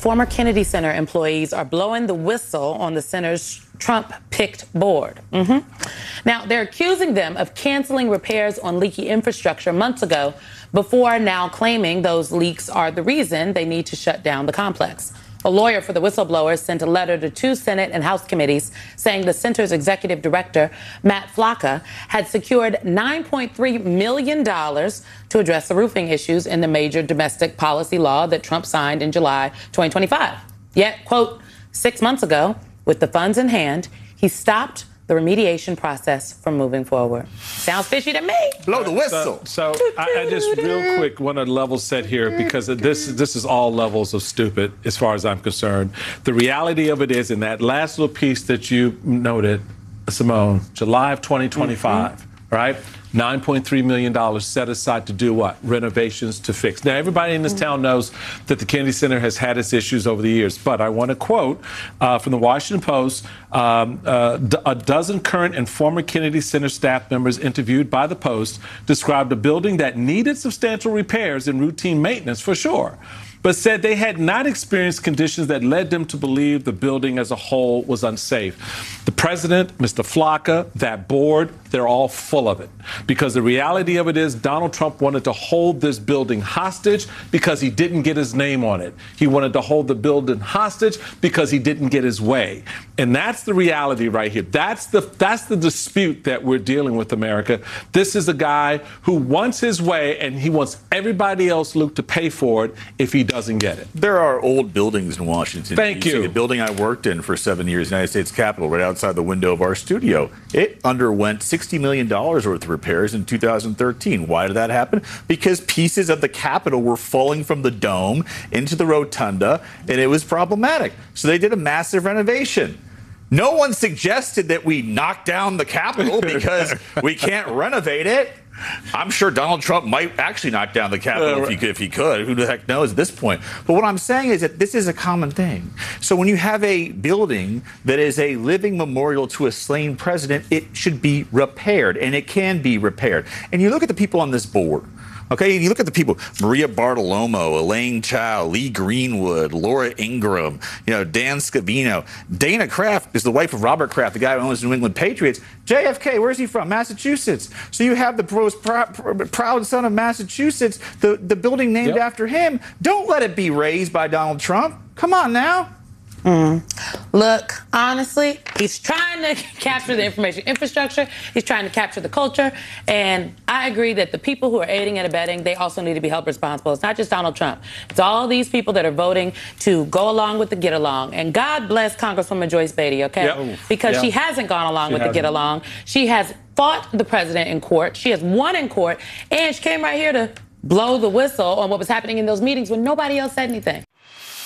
Former Kennedy Center employees are blowing the whistle on the center's Trump-picked board. Now, they're accusing them of canceling repairs on leaky infrastructure months ago before now claiming those leaks are the reason they need to shut down the complex. A lawyer for the whistleblowers sent a letter to 2 Senate and House committees saying the center's executive director, Matt Flocka, had secured $9.3 million to address the roofing issues in the major domestic policy law that Trump signed in July 2025. Yet, quote, 6 months ago, with the funds in hand, he stopped the remediation process from moving forward. Sounds fishy to me. Blow the whistle. So I just real quick want to level set here because this is all levels of stupid as far as I'm concerned. The reality of it is in that last little piece that you noted, Simone, July of 2025, right? $9.3 million set aside to do what? Renovations to fix. Now, everybody in this town knows that the Kennedy Center has had its issues over the years, but I want to quote from the Washington Post, a dozen current and former Kennedy Center staff members interviewed by the Post described a building that needed substantial repairs and routine maintenance for sure, but said they had not experienced conditions that led them to believe the building as a whole was unsafe. The president, Mr. Flocka, that board, they're all full of it. Because the reality of it is Donald Trump wanted to hold this building hostage because he didn't get his name on it. He wanted to hold the building hostage because he didn't get his way. And that's the reality right here. That's the dispute that we're dealing with, America. This is a guy who wants his way and he wants everybody else, Luke, to pay for it if he doesn't get it. There are old buildings in Washington. Thank you. The building I worked in for 7 years, United States Capitol, right outside the window of our studio. It underwent $60 million worth of repairs in 2013. Why did that happen? Because pieces of the Capitol were falling from the dome into the rotunda, and it was problematic. So they did a massive renovation. No one suggested that we knock down the Capitol because we can't renovate it. I'm sure Donald Trump might actually knock down the Capitol if he could. Who the heck knows at this point? But what I'm saying is that this is a common thing. So when you have a building that is a living memorial to a slain president, it should be repaired, and it can be repaired. And you look at the people on this board. Okay, you look at the people: Maria Bartiromo, Elaine Chao, Lee Greenwood, Laura Ingraham, Dan Scavino. Dana Kraft is the wife of Robert Kraft, the guy who owns the New England Patriots. JFK, where's he from? Massachusetts. So you have the most proud son of Massachusetts, the building named after him. Don't let it be raised by Donald Trump. Come on now. Look, honestly, he's trying to capture the information infrastructure. He's trying to capture the culture. And I agree that the people who are aiding and abetting, they also need to be held responsible. It's not just Donald Trump. It's all these people that are voting to go along with the get along. And God bless Congresswoman Joyce Beatty, okay? Because she hasn't gone along with the get along. She has fought the president in court. She has won in court. And she came right here to blow the whistle on what was happening in those meetings when nobody else said anything.